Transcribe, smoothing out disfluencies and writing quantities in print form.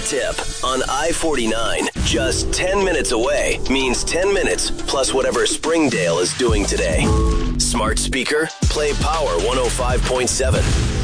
tip on I-49, just 10 minutes away, means 10 minutes plus whatever Springdale is doing today. Smart speaker, play Power 105.7.